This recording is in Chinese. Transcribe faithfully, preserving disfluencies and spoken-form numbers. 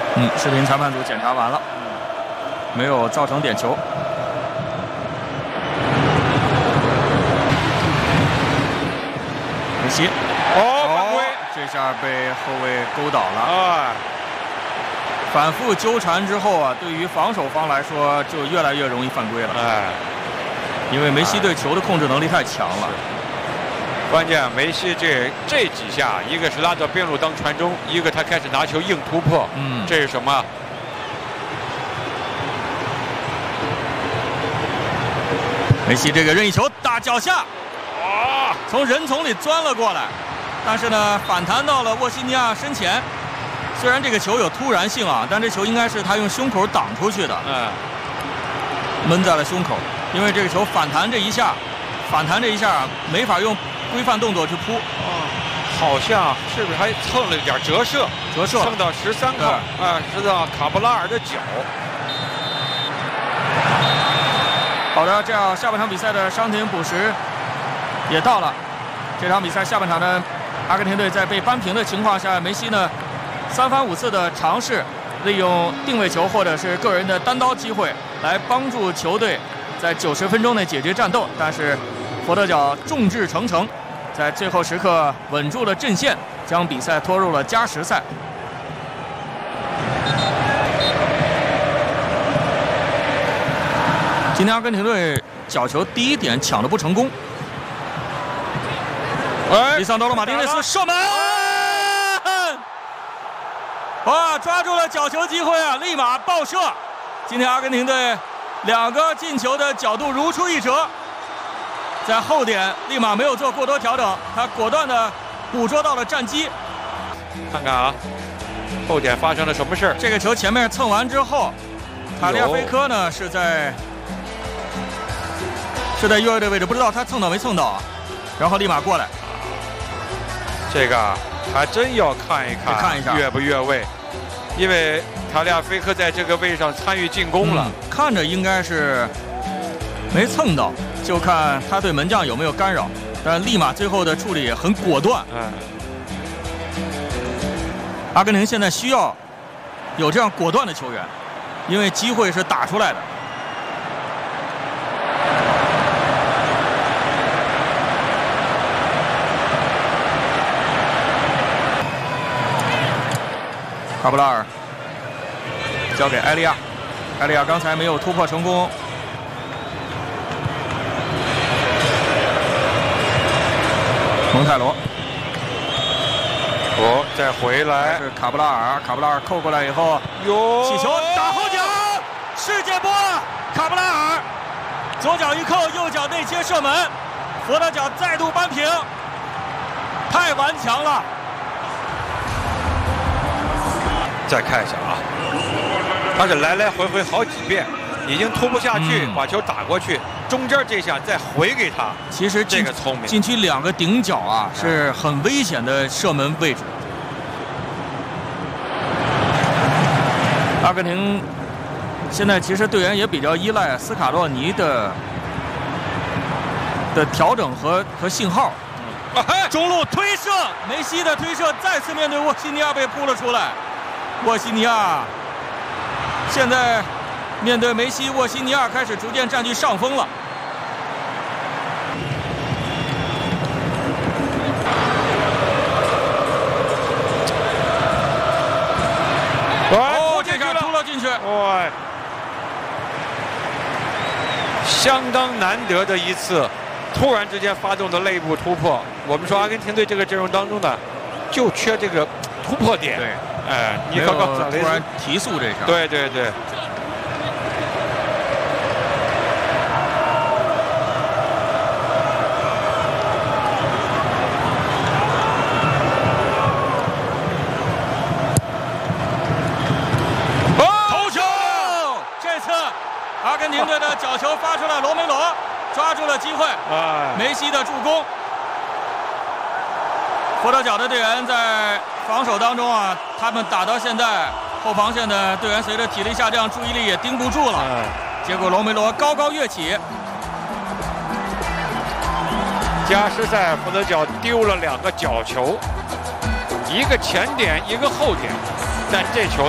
嗯，视频裁判组检查完了，没有造成点球。梅西， 哦，犯规， 这下被后卫勾倒了。 啊， 反复纠缠之后啊，对于防守方来说就越来越容易犯规了。 哎， 因为梅西对球的控制能力太强了。 关键梅西这这几下，一个是拉到边路当传中，一个他开始拿球硬突破。 嗯， 这是什么？ 梅西这个任意球打脚下， 啊， 从人丛里钻了过来，但是呢反弹到了沃西尼亚身前。虽然这个球有突然性啊，但这球应该是他用胸口挡出去的。 嗯， 闷在了胸口，因为这个球反弹这一下，反弹这一下没法用规范动作去扑。 哦，好像是不是还蹭了一点折射？ 折射蹭到十三号啊，直到卡布拉尔的脚。 好的，这样下半场比赛的伤停补时也到了。这场比赛下半场呢，阿根廷队在被扳平的情况下，梅西呢三番五次的尝试利用定位球或者是个人的单刀机会来帮助球队在九十分钟内解决战斗，但是佛得角众志成城，在最后时刻稳住了阵线，将比赛拖入了加时赛。今天阿根廷队角球第一点抢的不成功。 哎， 里桑多罗马丁内斯射门，哇，抓住了角球机会啊，立马爆射。今天阿根廷队两个进球的角度如出一辙，在后点立马没有做过多调整，他果断的捕捉到了战机。 看看啊，后点发生了什么事？ 这个球前面蹭完之后，塔利亚菲科呢是在是在右翼的位置，不知道他蹭到没蹭到啊，然后立马过来。 这个还真要看一看， 看一下越不越位，因为塔利亚菲科在这个位置上参与进攻了， 嗯、看着应该是没蹭到，就看他对门将有没有干扰，但立马最后的处理也很果断。 嗯， 阿根廷现在需要有这样果断的球员，因为机会是打出来的。卡布拉尔交给埃利亚，埃利亚刚才没有突破成功。蒙泰罗， 哦，再回来是卡布拉尔，卡布拉尔扣过来以后， 哟， 起球打后脚，世界波！卡布拉尔左脚一扣，右脚内切射门，佛得角再度扳平，太顽强了。 再看一下啊，他是来来回回好几遍，已经突不下去， 嗯、 把球打过去，中间这下再回给他。 其实这个聪明， 禁区两个顶角啊是很危险的射门位置。阿根廷现在其实队员也比较依赖斯卡洛尼的的调整和和信号。 啊、 中路推射，梅西的推射再次面对沃西尼亚被扑了出来。沃西尼亚现在面对梅西，沃西尼亚开始逐渐占据上风了。哦，这下突了进去。 哇，相当难得的一次突然之间发动的内部突破。我们说阿根廷队这个阵容当中呢，就缺这个突破点。 对。 哎，尼克高萨雷斯突然提速这下， 对对对。 头球！这次阿根廷队的角球发出来，罗梅罗抓住了机会， 哎， 梅西的助攻。佛得角的队员在防守当中啊，他们打到现在，后防线的队员随着体力下降，注意力也盯不住了。 嗯、 结果罗梅罗高高跃起， 加时赛佛得角丢了两个角球，一个前点，一个后点，但这球。